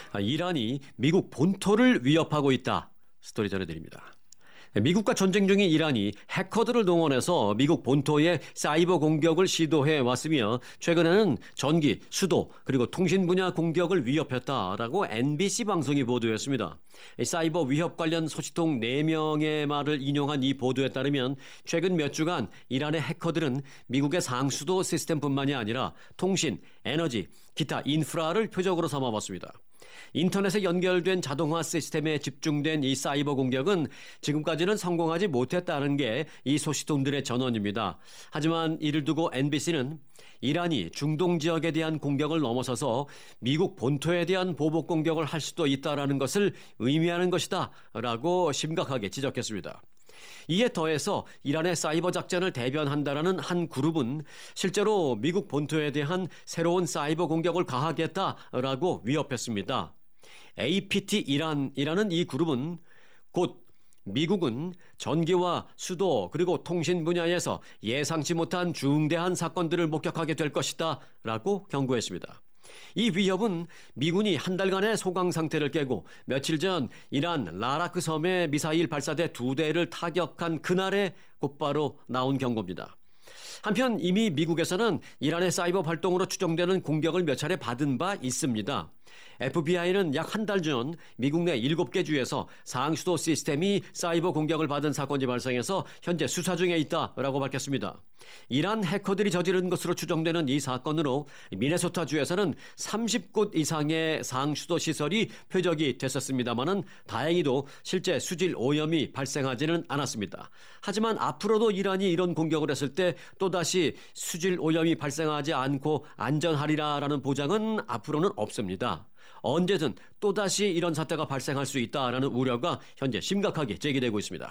이란이 미국 본토를 위협하고 있다. 스토리 전해드립니다. 미국과 전쟁 중인 이란이 해커들을 동원해서 미국 본토에 사이버 공격을 시도해 왔으며 최근에는 전기, 수도 그리고 통신 분야 공격을 위협했다라고 NBC 방송이 보도했습니다. 사이버 위협 관련 소식통 4명의 말을 인용한 이 보도에 따르면 최근 몇 주간 이란의 해커들은 미국의 상수도 시스템뿐만이 아니라 통신, 에너지, 기타 인프라를 표적으로 삼아왔습니다. 인터넷에 연결된 자동화 시스템에 집중된 이 사이버 공격은 지금까지는 성공하지 못했다는 게 이 소식통들의 전언입니다. 하지만 이를 두고 NBC는 이란이 중동 지역에 대한 공격을 넘어서서 미국 본토에 대한 보복 공격을 할 수도 있다는 것을 의미하는 것이다 라고 심각하게 지적했습니다. 이에 더해서 이란의 사이버 작전을 대변한다라는 한 그룹은 실제로 미국 본토에 대한 새로운 사이버 공격을 가하겠다라고 위협했습니다. APT 이란이라는 이 그룹은 곧 미국은 전기와 수도 그리고 통신 분야에서 예상치 못한 중대한 사건들을 목격하게 될 것이다 라고 경고했습니다. 이 위협은 미군이 한 달간의 소강 상태를 깨고 며칠 전 이란 라라크 섬에 미사일 발사대 2대를 타격한 그날에 곧바로 나온 경고입니다. 한편 이미 미국에서는 이란의 사이버 활동으로 추정되는 공격을 몇 차례 받은 바 있습니다. FBI는 약 한 달 전 미국 내 7개 주에서 상수도 시스템이 사이버 공격을 받은 사건이 발생해서 현재 수사 중에 있다라고 밝혔습니다. 이란 해커들이 저지른 것으로 추정되는 이 사건으로 미네소타주에서는 30곳 이상의 상수도 시설이 표적이 됐었습니다마는 다행히도 실제 수질 오염이 발생하지는 않았습니다. 하지만 앞으로도 이란이 이런 공격을 했을 때 또다시 수질 오염이 발생하지 않고 안전하리라라는 보장은 앞으로는 없습니다. 언제든 또다시 이런 사태가 발생할 수 있다라는 우려가 현재 심각하게 제기되고 있습니다.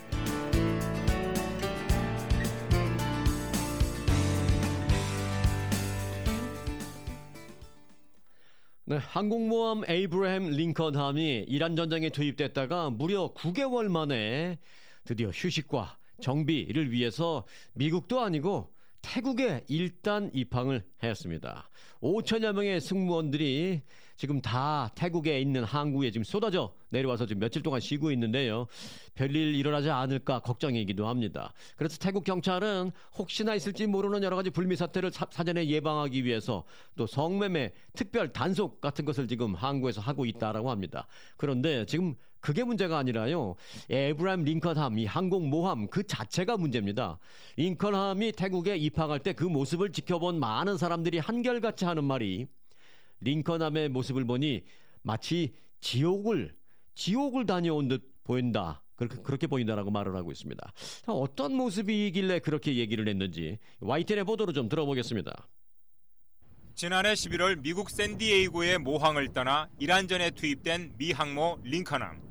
네, 항공모함 에이브러햄 링컨함이 이란 전쟁에 투입됐다가 무려 9개월 만에 드디어 휴식과 정비를 위해서 미국도 아니고 태국에 일단 입항을 했습니다. 5천여 명의 승무원들이 지금 다 태국에 있는 항구에 지금 쏟아져 내려와서 지금 며칠 동안 쉬고 있는데요. 별일 일어나지 않을까 걱정이기도 합니다. 그래서 태국 경찰은 혹시나 있을지 모르는 여러 가지 불미 사태를 사전에 예방하기 위해서 또 성매매, 특별 단속 같은 것을 지금 항구에서 하고 있다라고 합니다. 그런데 지금 그게 문제가 아니라요. 에이브러햄 링컨함, 이 항공모함 그 자체가 문제입니다. 링컨함이 태국에 입항할 때 그 모습을 지켜본 많은 사람들이 한결같이 하는 말이 링컨함의 모습을 보니 마치 지옥을 다녀온 듯 보인다. 그렇게 보인다라고 말을 하고 있습니다. 어떤 모습이길래 그렇게 얘기를 했는지 YTN의 보도로 좀 들어보겠습니다. 지난해 11월 미국 샌디에이고의 모항을 떠나 이란전에 투입된 미 항모 링컨함.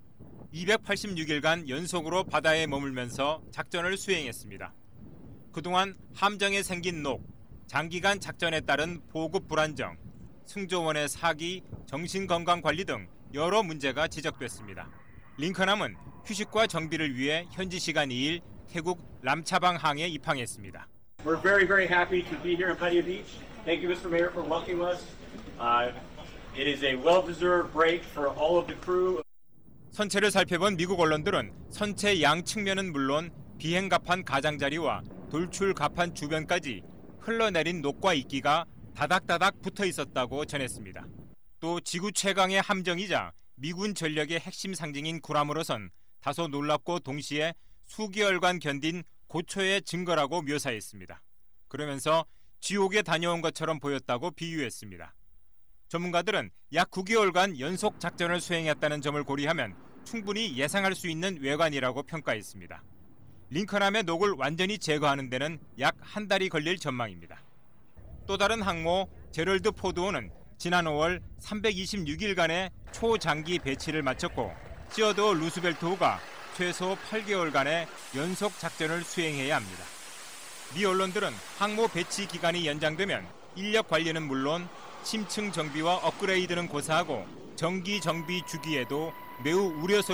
286일간 연속으로 바다에 머물면서 작전을 수행했습니다. 그동안 함정에 생긴 녹, 장기간 작전에 따른 보급 불안정, 승조원의 사기, 정신건강관리 등 여러 문제가 지적됐습니다. 링컨함은 휴식과 정비를 위해 현지 시간 2일 태국 람차방 항에 입항했습니다. We're very, very happy to be here in Pattaya Beach. Thank you, Mr. Mayor, for welcoming us. It is a well-deserved break for all of the crew. 선체를 살펴본 미국 언론들은 선체 양 측면은 물론 비행갑판 가장자리와 돌출갑판 주변까지 흘러내린 녹과 이끼가 다닥다닥 붙어 있었다고 전했습니다. 또 지구 최강의 함정이자 미군 전력의 핵심 상징인 구람으로선 다소 놀랍고 동시에 수개월간 견딘 고초의 증거라고 묘사했습니다. 그러면서 지옥에 다녀온 것처럼 보였다고 비유했습니다. 전문가들은 약 9개월간 연속 작전을 수행했다는 점을 고려하면 충분히 예상할 수 있는 외관이라고 평가했습니다. 링컨함의 녹을 완전히 제거하는 데는 약 한 달이 걸릴 전망입니다. 또 다른 항모 제럴드 포드호는 지난 5월 326일간의 초장기 배치를 마쳤고 시어도 루스벨트호가 최소 8개월간의 연속 작전을 수행해야 합니다. 미 언론들은 항모 배치 기간이 연장되면 인력 관리는 물론 심층 정비와 업그레이드는 고사하고 정기 정비 주기에도 매우 우려스러운